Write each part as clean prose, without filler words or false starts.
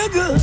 nigga.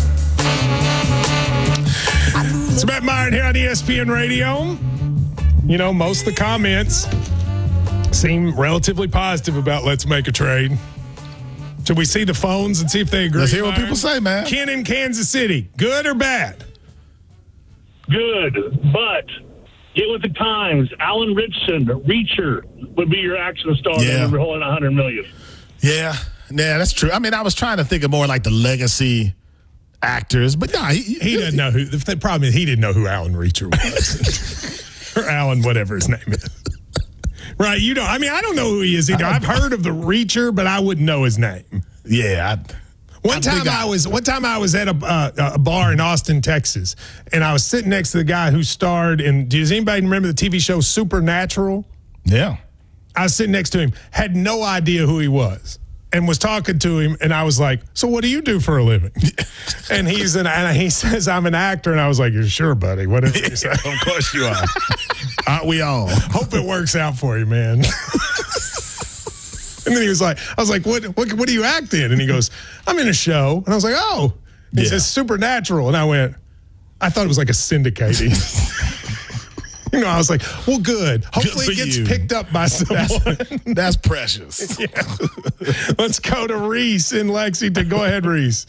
It's Matt Myron here on ESPN Radio. You know, most of the comments seem relatively positive about let's make a trade. Should we see the phones and see if they agree? Let's hear what people say, man. Ken in Kansas City, good or bad? Good, but get with the times. Alan Richardson, Reacher, would be your action star that would hold $100 million. Yeah, that's true. I mean, I was trying to think of more like the legacy actors, but no, he doesn't know who. The problem is he didn't know who Alan Reacher was, or Alan, whatever his name is. Right? You know, I mean, I don't know who he is either. I've heard of the Reacher, but I wouldn't know his name. Yeah. One time I was at a bar in Austin, Texas, and I was sitting next to the guy who starred in. Does anybody remember the TV show Supernatural? Yeah. I was sitting next to him, had no idea who he was, and was talking to him, and I was like, "So what do you do for a living?" And he says, "I'm an actor," and I was like, "You're sure, buddy? Whatever you say." Of course you are. Aren't we all? Hope it works out for you, man. And then I was like, what do you act in? And he goes, I'm in a show. And I was like, oh. And he says Supernatural. And I thought it was like a syndicating. You know, I was like, well, good. Hopefully it gets picked up by someone. That's precious. Yeah. Let's go to Reese in Lexington. Go ahead, Reese.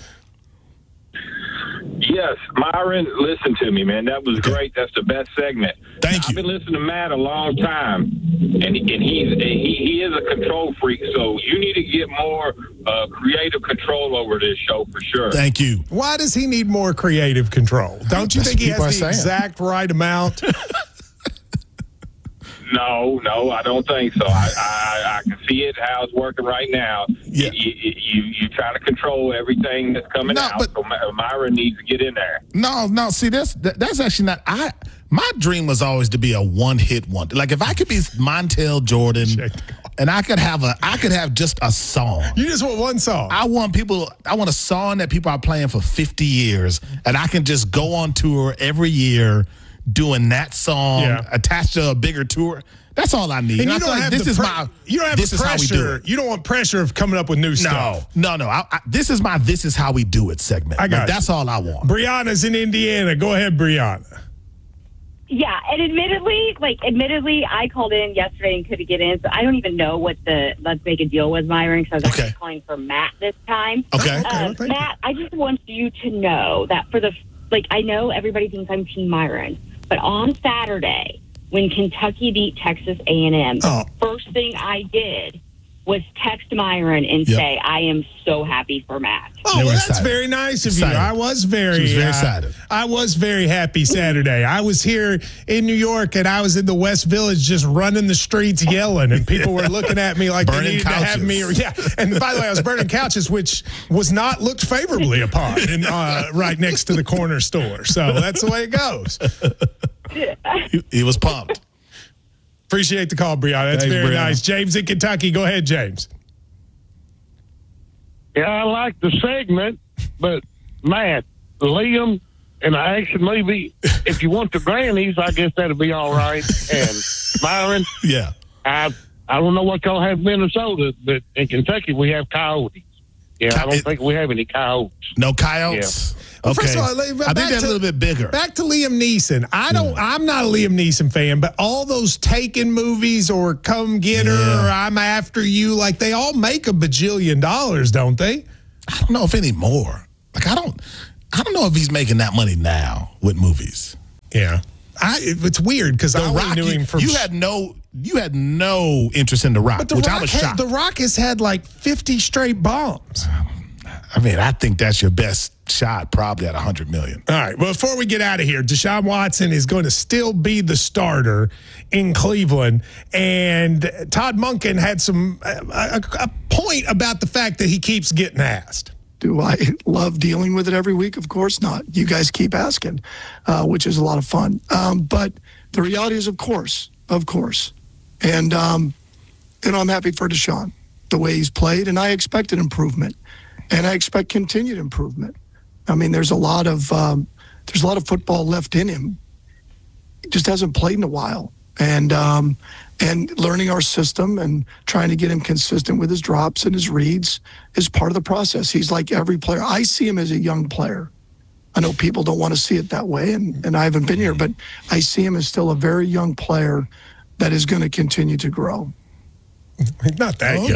Yes, Myron, listen to me, man. That was great. That's the best segment. Thank you. I've been listening to Matt a long time, and he is a control freak, so you need to get more creative control over this show for sure. Thank you. Why does he need more creative control? Don't you think he has the exact right amount? No, I don't think so. I can see it how it's working right now. Yeah. You trying to control everything that's coming out. So Myron needs to get in there. No. See, that's actually not. My dream was always to be a one-hit wonder. Like if I could be Montel Jordan, and I could have just a song. You just want one song. I want a song that people are playing for 50 years, and I can just go on tour every year doing that song attached to a bigger tour. That's all I need. And you don't have this is pressure. You don't want pressure of coming up with new stuff. No. This is how we do it segment. That's all I want. Brianna's in Indiana. Go ahead, Brianna. Yeah, and admittedly, I called in yesterday and couldn't get in, so I don't even know what the Let's Make a Deal was, Myron, because I was actually calling for Matt this time. Okay. Matt, I just want you to know that I know everybody thinks I'm Team Myron, but on Saturday, when Kentucky beat Texas A&M, the first thing I did was text Myron and say, I am so happy for Matt. Oh, well, that's very nice of you. I was very excited. I was very happy Saturday. I was here in New York, and I was in the West Village just running the streets yelling, and people were looking at me like burning they needed couches. to have me. Yeah, and by the way, I was burning couches, which was not looked favorably upon, and right next to the corner store. So that's the way it goes. He was pumped. Appreciate the call, Brianna. That's very nice. James in Kentucky. Go ahead, James. Yeah, I like the segment, but Matt, Liam, in an action movie, if you want the grannies, I guess that'd be all right. And Myron, I don't know what y'all have in Minnesota, but in Kentucky we have coyotes. Yeah, I don't think we have any coyotes. No coyotes? Yeah. Well, first of all, I think they're a little bit bigger. Back to Liam Neeson. I'm not a Liam Neeson fan, but all those Taken movies or Come Get Her or I'm After You, like they all make $1 bajillion, don't they? I don't know if anymore. Like I don't know if he's making that money now with movies. Yeah. It's weird because I only knew him from you had no interest in The Rock, which I was shocked. The Rock has had like 50 straight bombs. I mean, I think that's your best shot, probably at $100 million. All right. Well, before we get out of here, Deshaun Watson is going to still be the starter in Cleveland, and Todd Monken had a point about the fact that he keeps getting asked. Do I love dealing with it every week? Of course not. You guys keep asking, which is a lot of fun. But the reality is, of course. And I'm happy for Deshaun, the way he's played, and I expected improvement. And I expect continued improvement. I mean, there's a lot of football left in him. He just hasn't played in a while, and And learning our system and trying to get him consistent with his drops and his reads is part of the process. He's like every player. I see him as a young player. I know people don't want to see it that way, and I haven't been here, but I see him as still a very young player that is going to continue to grow. He's not that young.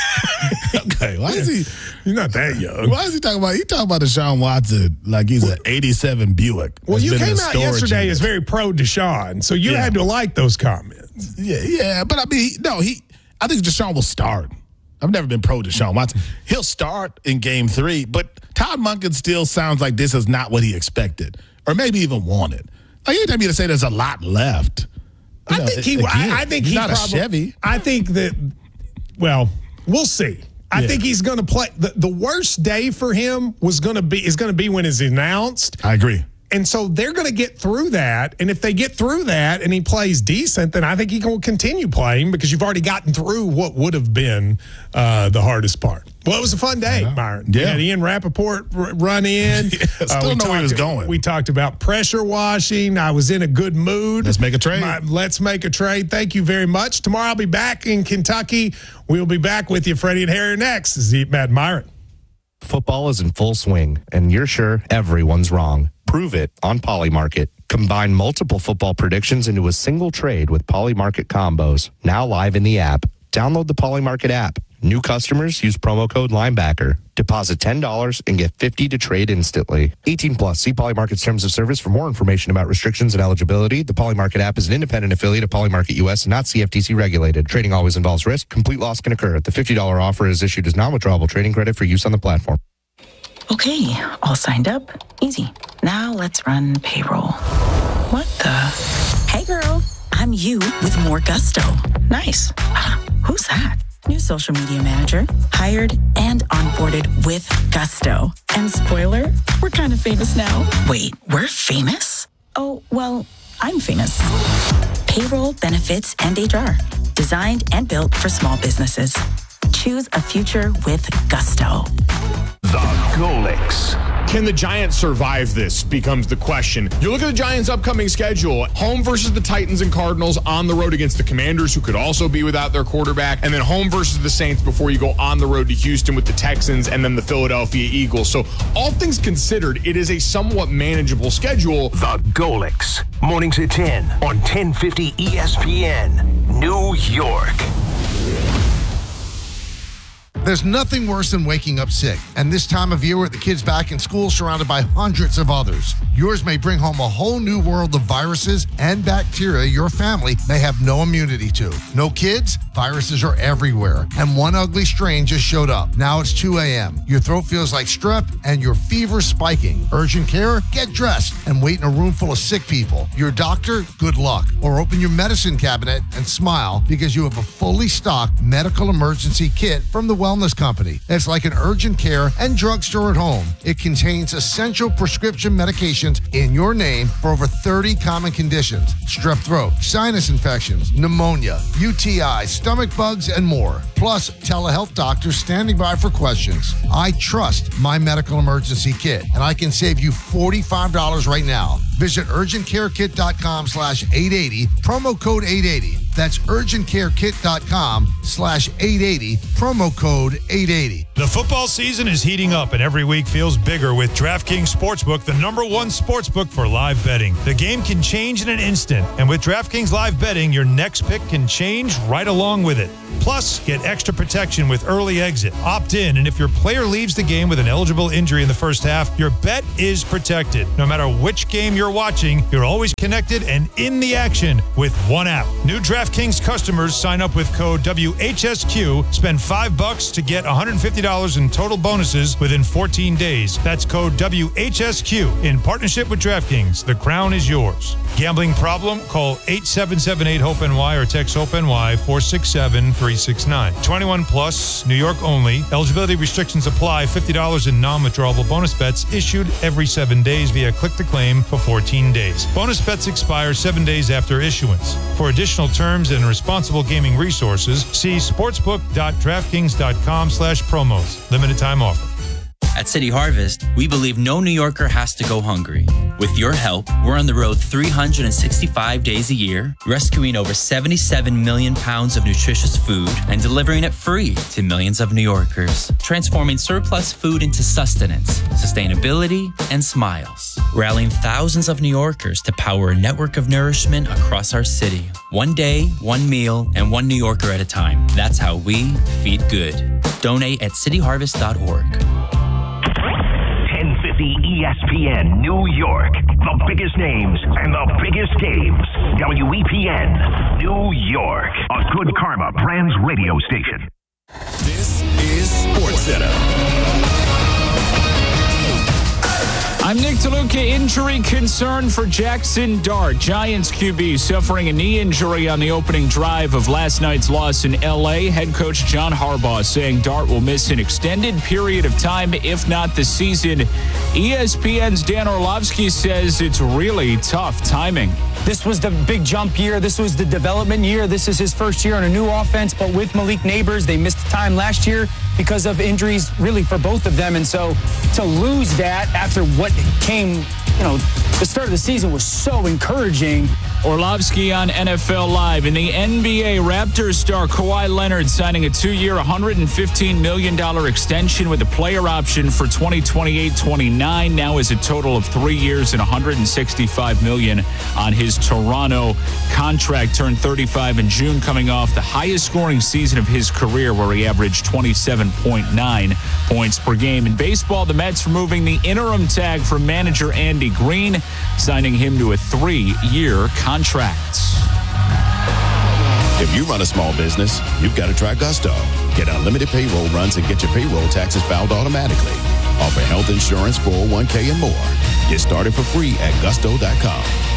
Okay. Why is he? He's not that young. Why is he talking about? He talking about Deshaun Watson like he's an '87 Buick. Well, you came out yesterday as very pro Deshaun, so you had to like those comments. Yeah. But I mean, I think Deshaun will start. I've never been pro Deshaun Watson. He'll start in Game 3, but Todd Monken still sounds like this is not what he expected, or maybe even wanted. Like, you tell me to say there's a lot left. I think he's not a Chevy. I think that. Well, we'll see. I think he's going to play. The worst day for him is going to be when it's announced. I agree. And so they're going to get through that. And if they get through that and he plays decent, then I think he can continue playing because you've already gotten through what would have been the hardest part. Well, it was a fun day, Myron. Yeah. We had Ian Rappaport run in. Still know where he was going. We talked about pressure washing. I was in a good mood. Let's make a trade. Let's make a trade. Thank you very much. Tomorrow I'll be back in Kentucky. We'll be back with you, Freddie and Harry, next. This is Matt Myron. Football is in full swing, and you're sure everyone's wrong. Prove it on Polymarket. Combine multiple football predictions into a single trade with Polymarket combos. Now live in the app. Download the Polymarket app. New customers use promo code Linebacker. Deposit $10 and get $50 to trade instantly. 18 plus. See Polymarket's terms of service for more information about restrictions and eligibility. The Polymarket app is an independent affiliate of Polymarket US and not CFTC regulated. Trading always involves risk. Complete loss can occur. The $50 offer is issued as non-withdrawable trading credit for use on the platform. Okay, all signed up. Easy. Now let's run payroll. What the? Hey girl, I'm you with more gusto. Nice. Who's that? New social media manager, hired and onboarded with gusto. And spoiler, we're kind of famous now. Wait, we're famous? Oh, well, I'm famous. Payroll, benefits, and HR. Designed and built for small businesses. Choose a future with gusto. The Golics. Can the Giants survive this becomes the question. You look at the Giants' upcoming schedule, home versus the Titans and Cardinals, on the road against the Commanders, who could also be without their quarterback, and then home versus the Saints before you go on the road to Houston with the Texans and then the Philadelphia Eagles. So all things considered, it is a somewhat manageable schedule. The Golics. Mornings at 10 on 1050 ESPN, New York. There's nothing worse than waking up sick. And this time of year with the kids back in school surrounded by hundreds of others, yours may bring home a whole new world of viruses and bacteria your family may have no immunity to. No kids? Viruses are everywhere. And one ugly strain just showed up. Now it's 2 a.m. Your throat feels like strep and your fever's spiking. Urgent care? Get dressed and wait in a room full of sick people. Your doctor? Good luck. Or open your medicine cabinet and smile because you have a fully stocked medical emergency kit from the Wellness Company. It's like an urgent care and drugstore at home. It contains essential prescription medications in your name for over 30 common conditions: strep throat, sinus infections, pneumonia, UTI, stomach bugs, and more. Plus, telehealth doctors standing by for questions. I trust my medical emergency kit, and I can save you $45 right now. Visit urgentcarekit.com/880, promo code 880. That's urgentcarekit.com/880, promo code 880. The football season is heating up and every week feels bigger with DraftKings Sportsbook, the #1 sportsbook for live betting. The game can change in an instant, and with DraftKings Live Betting, your next pick can change right along with it. Plus, get extra protection with early exit. Opt in, and if your player leaves the game with an eligible injury in the first half, your bet is protected. No matter which game you're watching, you're always connected and in the action with one app. New DraftKings customers sign up with code WHSQ, spend $5 to get $150 in total bonuses within 14 days. That's code WHSQ in partnership with DraftKings. The crown is yours. Gambling problem? Call 877-8-HOPE-NY or text HOPE-NY 467-369. 21 plus, New York only. Eligibility restrictions apply. $50 in non-withdrawable bonus bets issued every 7 days via click to claim for 14 days. Bonus bets expire 7 days after issuance. For additional terms and responsible gaming resources, see sportsbook.draftkings.com/promos. Limited time offer. At City Harvest, we believe no New Yorker has to go hungry. With your help, we're on the road 365 days a year, rescuing over 77 million pounds of nutritious food and delivering it free to millions of New Yorkers, transforming surplus food into sustenance, sustainability, and smiles, rallying thousands of New Yorkers to power a network of nourishment across our city. One day, one meal, and one New Yorker at a time. That's how we feed good. Donate at cityharvest.org. 1050 ESPN New York. The biggest names and the biggest games. WEPN New York. A Good Karma Brands radio station. This is SportsCenter. I'm Nick DeLuca. Injury concern for Jackson Dart. Giants QB suffering a knee injury on the opening drive of last night's loss in L.A. Head coach John Harbaugh saying Dart will miss an extended period of time, if not the season. ESPN's Dan Orlovsky says it's really tough timing. This was the big jump year. This was the development year. This is his first year on a new offense, but with Malik Neighbors, they missed time last year because of injuries really for both of them. And so to lose that after what came, the start of the season was so encouraging. Orlovsky on NFL Live. In the NBA, Raptors star Kawhi Leonard signing a 2-year, $115 million extension with a player option for 2028-29. Now is a total of 3 years and $165 million on his Toronto contract. Turned 35 in June, coming off the highest scoring season of his career, where he averaged 27.9 points per game. In baseball, the Mets removing the interim tag from manager Andy Green, signing him to a 3-year contract. If you run a small business, you've got to try Gusto. Get unlimited payroll runs and get your payroll taxes filed automatically. Offer health insurance, 401k, and more. Get started for free at gusto.com.